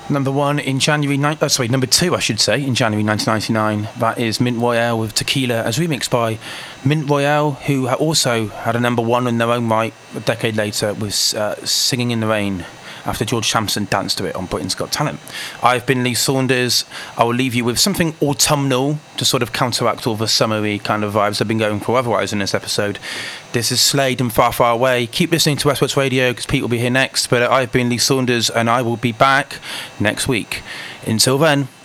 Number 2, I should say, in January 1999. That is Mint Royale with Tequila, as remixed by Mint Royale, who also had a number 1 in their own right a decade later with Singing in the Rain, after George Sampson danced to it on Britain's Got Talent. I've been Lee Saunders. I will leave you with something autumnal to sort of counteract all the summery kind of vibes I've been going for otherwise in this episode. This is Slade and Far Far Away. Keep listening to Westworks Radio because Pete will be here next. But I've been Lee Saunders and I will be back next week. Until then.